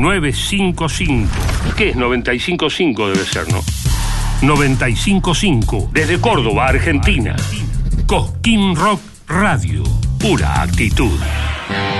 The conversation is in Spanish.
1955. ¿Qué es 95.5? Debe ser, ¿no? 95.5, desde Córdoba, Argentina. Cosquín Rock Radio, pura actitud.